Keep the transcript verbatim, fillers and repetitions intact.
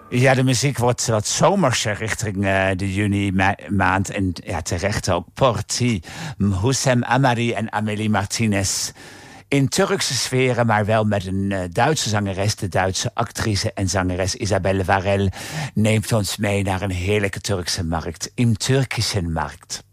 Ja, de muziek wordt wat zomerser richting uh, de juni ma- maand. En ja, terecht ook. Porti, Houssem Amari en Amélie Martinez. In Turkse sferen, maar wel met een uh, Duitse zangeres. De Duitse actrice en zangeres Isabelle Varel neemt ons mee naar een heerlijke Turkse markt. Im Türkischen Markt.